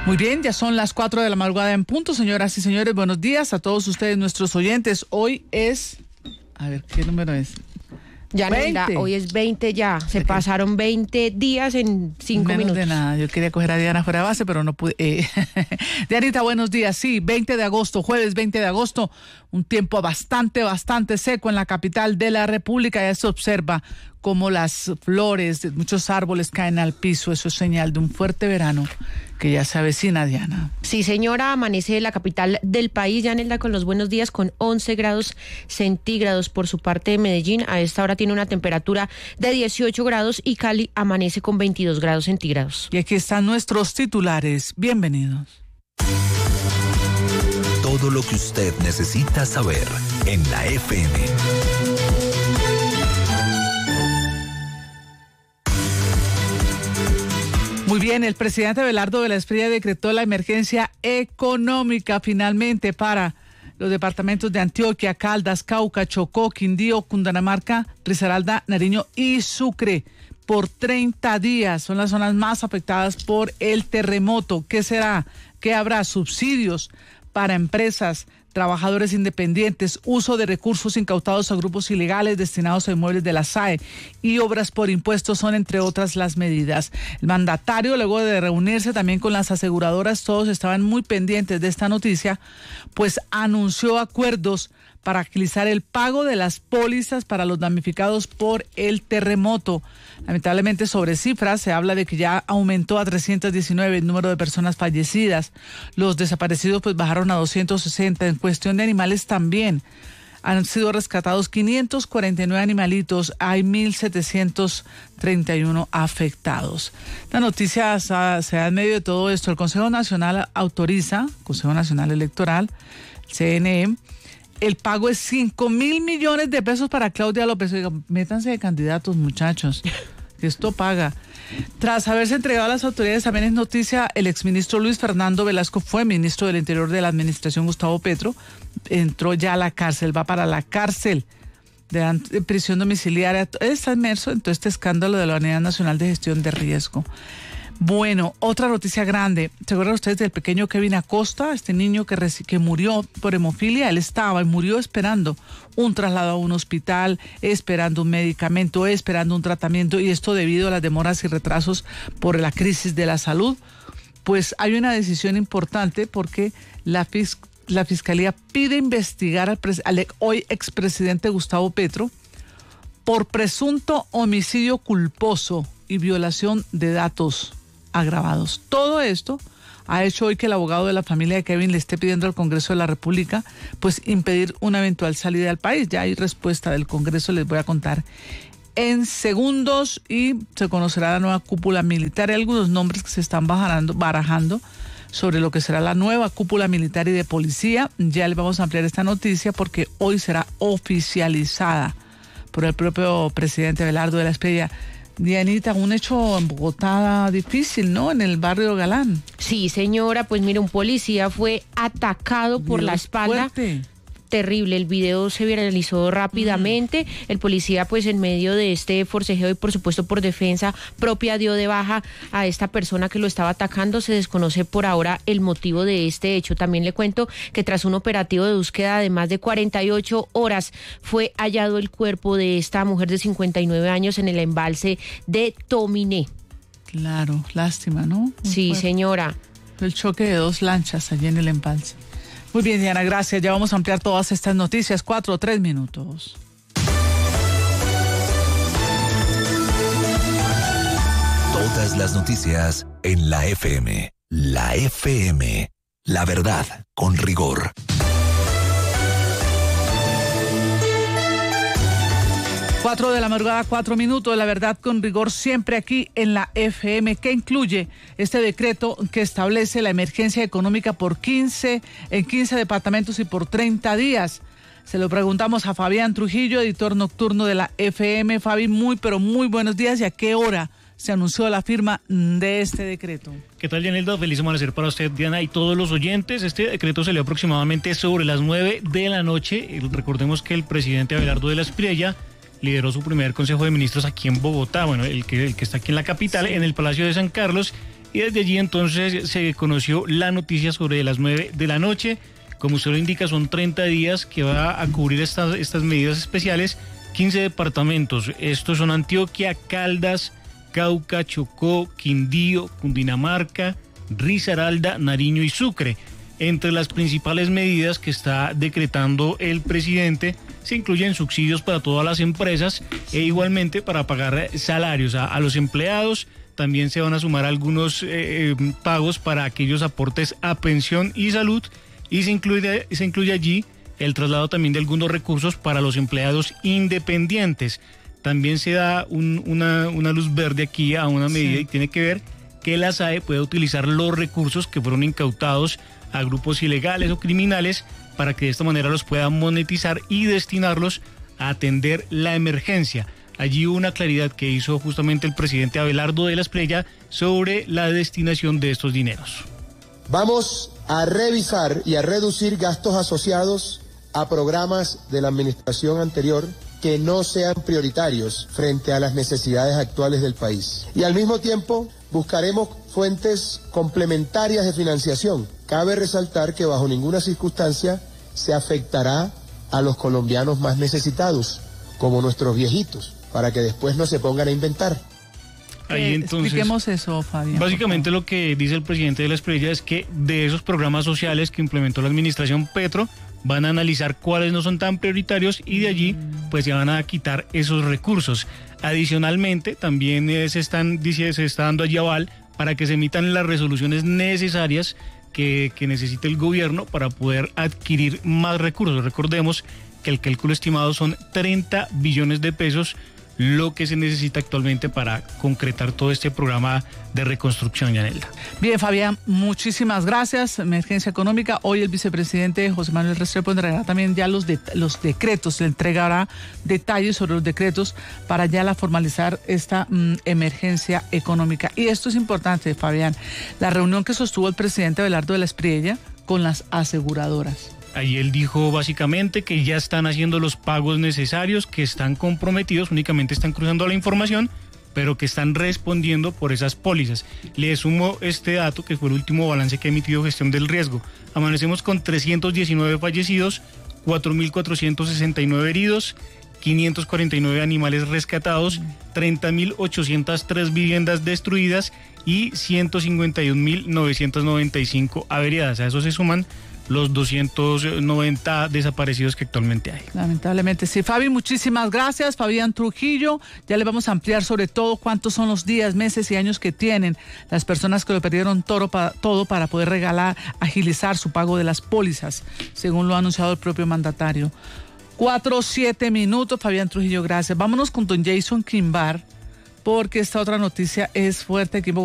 Muy bien, ya son las 4 de la madrugada en punto, señoras y señores. Buenos días a todos ustedes, nuestros oyentes. Hoy es... A ver, ¿qué número es? Yanelda, hoy es 20 ya. Se pasaron 20 días en 5 minutos. Menos de nada. Yo quería coger a Diana fuera de base, pero no pude. Dianita, buenos días. Sí, 20 de agosto, jueves 20 de agosto. Un tiempo bastante seco en la capital de la República. Ya se observa como las flores de muchos árboles caen al piso. Eso es señal de un fuerte verano que ya se avecina, Diana. Sí, señora, amanece la capital del país, Yanelda, con los buenos días, con 11 grados centígrados. Por su parte, Medellín a esta hora tiene una temperatura de 18 grados y Cali amanece con 22 grados centígrados. Y aquí están nuestros titulares. Bienvenidos. Todo lo que usted necesita saber en la FM. Muy bien, el presidente Abelardo de la Espriella decretó la emergencia económica finalmente para los departamentos de Antioquia, Caldas, Cauca, Chocó, Quindío, Cundinamarca, Risaralda, Nariño y Sucre por 30 días. Son las zonas más afectadas por el terremoto. ¿Qué será? ¿Qué habrá? Subsidios para empresas, trabajadores independientes, uso de recursos incautados a grupos ilegales destinados a inmuebles de la SAE y obras por impuestos son entre otras las medidas. El mandatario, luego de reunirse también con las aseguradoras, todos estaban muy pendientes de esta noticia, pues anunció acuerdos para agilizar el pago de las pólizas para los damnificados por el terremoto. Lamentablemente, sobre cifras, se habla de que ya aumentó a 319 el número de personas fallecidas. Los desaparecidos pues bajaron a 260. En cuestión de animales también han sido rescatados 549 animalitos. Hay 1.731 afectados. La noticia se da en medio de todo esto. El Consejo Nacional autoriza, Consejo Nacional Electoral, CNE, el pago es 5.000 millones de pesos para Claudia López. Oiga, métanse de candidatos, muchachos, que esto paga. Tras haberse entregado a las autoridades, también es noticia, el exministro Luis Fernando Velasco fue ministro del Interior de la administración Gustavo Petro, entró ya a la cárcel, va para la cárcel de prisión domiciliaria. Está inmerso en todo este escándalo de la Unidad Nacional de Gestión de Riesgo. Bueno, otra noticia grande. ¿Se acuerdan ustedes del pequeño Kevin Acosta? Este niño que murió por hemofilia. Él estaba y murió esperando un traslado a un hospital, esperando un medicamento, esperando un tratamiento, y esto debido a las demoras y retrasos por la crisis de la salud. Pues hay una decisión importante porque la Fiscalía pide investigar al hoy expresidente Gustavo Petro por presunto homicidio culposo y violación de datos agravados. Todo esto ha hecho hoy que el abogado de la familia de Kevin le esté pidiendo al Congreso de la República pues impedir una eventual salida del país. Ya hay respuesta del Congreso, les voy a contar en segundos, y se conocerá la nueva cúpula militar. Hay algunos nombres que se están barajando sobre lo que será la nueva cúpula militar y de policía. Ya les vamos a ampliar esta noticia porque hoy será oficializada por el propio presidente Abelardo de la Espriella. Dianita, un hecho en Bogotá difícil, ¿no? En el barrio Galán. Sí, señora, pues mire, un policía fue atacado por la espalda. Fuerte. Terrible, el video se viralizó rápidamente. El policía, pues en medio de este forcejeo y por supuesto por defensa propia, dio de baja a esta persona que lo estaba atacando. Se desconoce por ahora el motivo de este hecho. También le cuento que tras un operativo de búsqueda de más de 48 horas fue hallado el cuerpo de esta mujer de 59 años en el embalse de Tominé. Claro, lástima, ¿no? Sí, señora. El choque de dos lanchas allí en el embalse. Muy bien, Diana, gracias. Ya vamos a ampliar todas estas noticias. 4 o 3 minutos. Todas las noticias en la FM. La FM. La verdad con rigor. 4 de la madrugada, 4 minutos, la verdad con rigor, siempre aquí en la FM, que incluye este decreto que establece la emergencia económica en 15 departamentos y por 30 días. Se lo preguntamos a Fabián Trujillo, editor nocturno de la FM. Fabi, pero muy buenos días. ¿Y a qué hora se anunció la firma de este decreto? ¿Qué tal, Yanelda? Feliz amanecer para usted, Diana, y todos los oyentes. Este decreto salió aproximadamente sobre las 9 de la noche. Recordemos que el presidente Abelardo de la Espriella lideró su primer Consejo de Ministros aquí en Bogotá, bueno, el que está aquí en la capital, sí, en el Palacio de San Carlos, y desde allí entonces se conoció la noticia sobre las 9 de la noche. Como usted lo indica, son 30 días que va a cubrir estas medidas especiales, 15 departamentos. Estos son Antioquia, Caldas, Cauca, Chocó, Quindío, Cundinamarca, Risaralda, Nariño y Sucre. Entre las principales medidas que está decretando el presidente se incluyen subsidios para todas las empresas e igualmente para pagar salarios a los empleados. También se van a sumar algunos pagos para aquellos aportes a pensión y salud, y se incluye allí el traslado también de algunos recursos para los empleados independientes. También se da una luz verde aquí a una medida, y tiene que ver que la SAE puede utilizar los recursos que fueron incautados a grupos ilegales o criminales para que de esta manera los puedan monetizar y destinarlos a atender la emergencia. Allí hubo una claridad que hizo justamente el presidente Abelardo de la Espriella sobre la destinación de estos dineros. Vamos a revisar y a reducir gastos asociados a programas de la administración anterior que no sean prioritarios frente a las necesidades actuales del país. Y al mismo tiempo buscaremos fuentes complementarias de financiación. Cabe resaltar que bajo ninguna circunstancia se afectará a los colombianos más necesitados, como nuestros viejitos, para que después no se pongan a inventar. Ahí entonces, expliquemos eso, Fabián. Básicamente lo que dice el presidente de la Espriella es que de esos programas sociales que implementó la administración Petro, van a analizar cuáles no son tan prioritarios y de allí pues se van a quitar esos recursos. Adicionalmente también se está dando allí aval para que se emitan las resoluciones necesarias que necesite el gobierno para poder adquirir más recursos. Recordemos que el cálculo estimado son 30 billones de pesos, lo que se necesita actualmente para concretar todo este programa de reconstrucción, Yanelda. Bien, Fabián, muchísimas gracias. Emergencia económica. Hoy el vicepresidente José Manuel Restrepo entregará también ya los decretos, le entregará detalles sobre los decretos para ya formalizar esta emergencia económica. Y esto es importante, Fabián, la reunión que sostuvo el presidente Abelardo de la Espriella con las aseguradoras. Ahí él dijo básicamente que ya están haciendo los pagos necesarios, que están comprometidos, únicamente están cruzando la información, pero que están respondiendo por esas pólizas. Le sumo este dato, que fue el último balance que ha emitido Gestión del Riesgo. Amanecemos con 319 fallecidos, 4.469 heridos, 549 animales rescatados, 30.803 viviendas destruidas y 151.995 averiadas. A eso se suman los 290 desaparecidos que actualmente hay. Lamentablemente, sí. Fabi, muchísimas gracias. Fabián Trujillo, ya le vamos a ampliar sobre todo cuántos son los días, meses y años que tienen las personas que lo perdieron todo para poder agilizar su pago de las pólizas, según lo ha anunciado el propio mandatario. 4-7 minutos, Fabián Trujillo, gracias. Vámonos con don Jason Quimbar, porque esta otra noticia es fuerte aquí en Bogotá.